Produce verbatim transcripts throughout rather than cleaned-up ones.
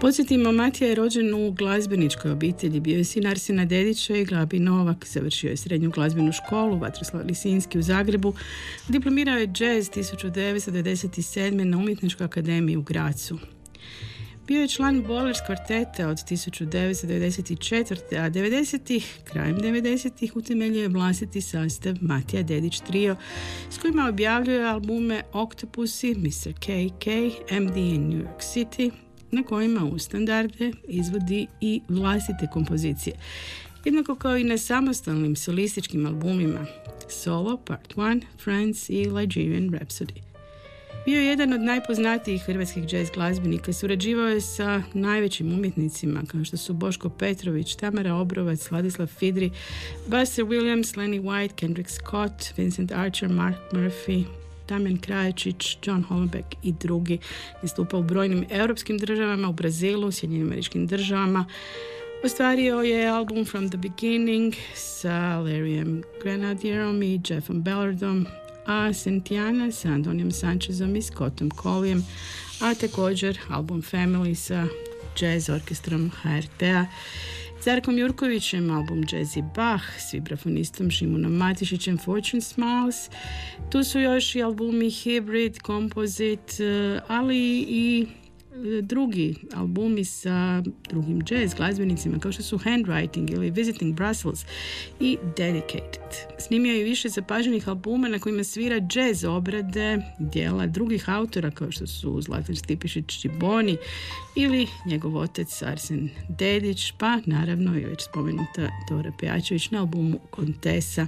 Podsjetimo, Matija je rođen u glazbeničkoj obitelji. Bio je sin Arsena Dedića i Gabi Novak. Završio je srednju glazbenu školu Vatroslav Lisinski u Zagrebu. Diplomirao je džez tisuću devetsto devedeset sedme. na Umjetničkoj akademiji u Grazu. Bio je član Boilers kvarteta od tisuću devetsto devedeset četvrte. a devedesetih, krajem devedesetih utemeljio je vlastiti sastav Matija Dedić Trio, s kojima objavljuje albume Octopusi, mister K K, M D in New York City, na kojima u standarde izvodi i vlastite kompozicije. Jednako kao i na samostalnim solističkim albumima Solo, Part one, Friends i Nigerian Rhapsody. Bio je jedan od najpoznatijih hrvatskih jazz glazbenika, surađivao je sa najvećim umjetnicima kao što su Boško Petrović, Tamara Obrovac, Ladislav Fidri, Buster Williams, Lenny White, Kendrick Scott, Vincent Archer, Mark Murphy, Damjan Krajačić, John Hollenbeck i drugi. Nastupao u brojnim europskim državama, u Brazilu, Sjedinjenim Američkim Državama. Ostvario je album From the Beginning sa Larryem Grenadierom i Jeffom Ballardom, a Sentiana sa Antonijom Sanchezom i Scottom Colliem, a također album Family sa jazz orkestrom H R T-a, Zarkom Jurkovićem album Jazzy Bach, s vibrafonistom Šimunom Matišićem Fortune Smiles. Tu su još i albumi Hybrid, Composite, ali i drugi albumi sa drugim jazz glazbenicima kao što su Handwriting ili Visiting Brussels i Dedicated. Snimio je više zapaženih albuma na kojima svira jazz obrade djela drugih autora kao što su Zlatan Stipišić Boni ili njegov otac Arsen Dedić, pa naravno i već spomenuta Dora Pejačević na albumu Kontesa.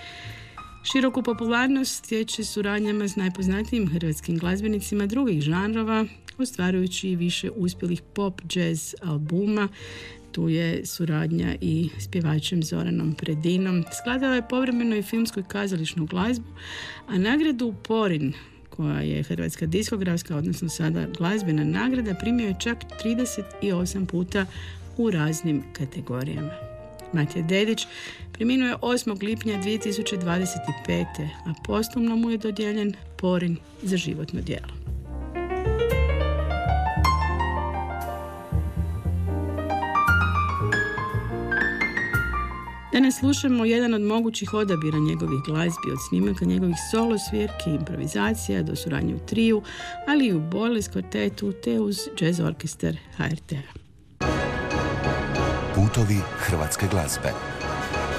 Široku popularnost stječe suradnjama s najpoznatijim hrvatskim glazbenicima drugih žanrova, ostvarujući i više uspjelih pop jazz albuma. Tu je suradnja i s pjevačem Zoranom Predinom. Skladao je povremeno i filmsku i kazališnu glazbu, a nagradu Porin, koja je hrvatska diskografska, odnosno sada glazbena nagrada, primio je čak trideset osam puta u raznim kategorijama. Matija Dedić preminuo je osmog lipnja dvije tisuće dvadeset pete. a posthumno mu je dodijeljen Porin za životno djelo. Danas slušamo jedan od mogućih odabira njegovih glazbi, od snimaka njegovih solo svirki, improvizacija do suradnje u triju, ali i u Boilers kvartetu te uz jazz orkestar H R T-a. Putovi hrvatske glazbe.